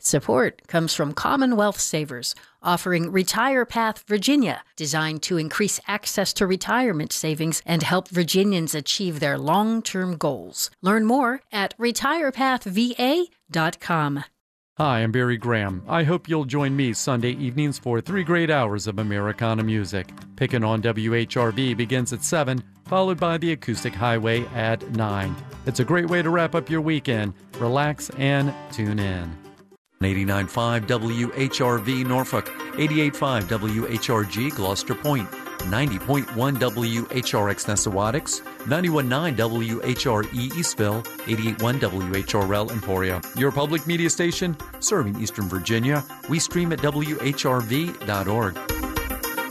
Support comes from Commonwealth Savers, offering Retire Path Virginia, designed to increase access to retirement savings and help Virginians achieve their long-term goals. Learn more at retirepathva.com. Hi, I'm Barry Graham. I hope you'll join me Sunday evenings for 3 great hours of Americana music. Pickin' on WHRV begins at 7, followed by the Acoustic Highway at 9. It's a great way to wrap up your weekend. Relax and tune in. 89.5 WHRV Norfolk, 88.5 WHRG Gloucester Point, 90.1 WHRX Nessawadox, 91.9 WHRE Eastville, 88.1 WHRL Emporia. Your public media station serving Eastern Virginia. We stream at WHRV.org.